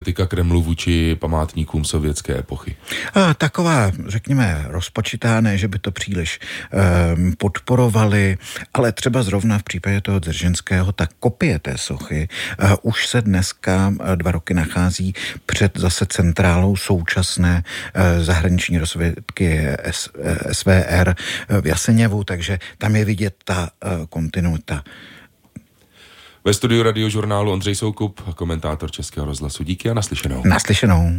politika Kremlu vůči památníkům sovětské epochy? Taková, řekněme, rozpačitá, že by to příliš podporovali, ale třeba zrovna v případě toho Dzeržinského, ta kopie té sochy už se dneska 2 roky nachází před zase centrálou současné zahraniční rozvědky SVR v Jaseněvu, takže tam je vidět ta kontinuita. Ve studiu Radiožurnálu Ondřej Soukup, komentátor Českého rozhlasu. Díky a naslyšenou. Naslyšenou.